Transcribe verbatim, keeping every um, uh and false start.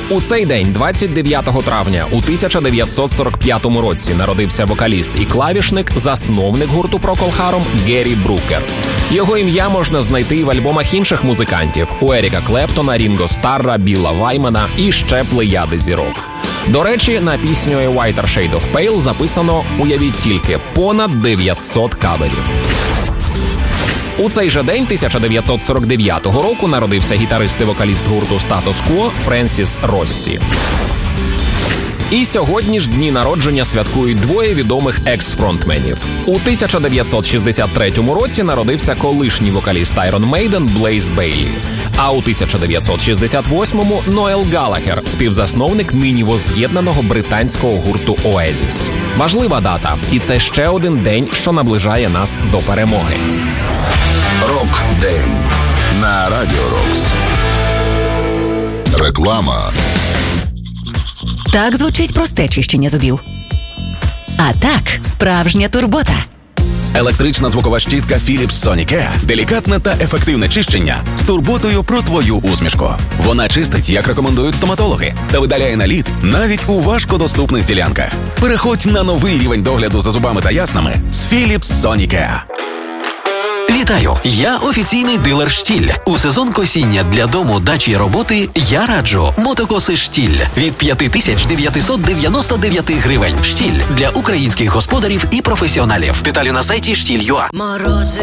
У цей день, двадцять дев'ятого травня у тисяча дев'ятсот сорок п'ятому році, народився вокаліст і клавішник, засновник гурту Procol Harum Гері Брукер. Його ім'я можна знайти в альбомах інших музикантів – у Еріка Клептона, Рінго Старра, Білла Ваймана і ще плеяди зірок. До речі, на пісню «A Whiter Shade of Pale» записано, уявіть тільки, понад дев'ятсот каверів. У цей же день тисяча дев'ятсот сорок дев'ятого року народився гітарист і вокаліст гурту Status Quo Френсіс Россі. І сьогодні ж дні народження святкують двоє відомих екс-фронтменів. У тисяча дев'ятсот шістдесят третьому році народився колишній вокаліст Iron Maiden Блейз Бейлі. А у тисяча дев'ятсот шістдесят восьмому Ноел Галагер, співзасновник нині воз'єднаного британського гурту Oasis. Важлива дата, і це ще один день, що наближає нас до перемоги. Рок-день на Радіо Рокс. Реклама. Так звучить просте чищення зубів. А так, справжня турбота. Електрична звукова щітка Philips Sonicare – делікатне та ефективне чищення з турботою про твою усмішку. Вона чистить, як рекомендують стоматологи, та видаляє наліт навіть у важкодоступних ділянках. Переходь на новий рівень догляду за зубами та яснами з Philips Sonicare. Вітаю! Я офіційний дилер «Штіль». У сезон косіння для дому, дачі і роботи я раджу мотокоси «Штіль» від п'ять тисяч дев'ятсот дев'яносто дев'ять гривень. «Штіль» для українських господарів і професіоналів. Деталі на сайті штіль крапка ю а.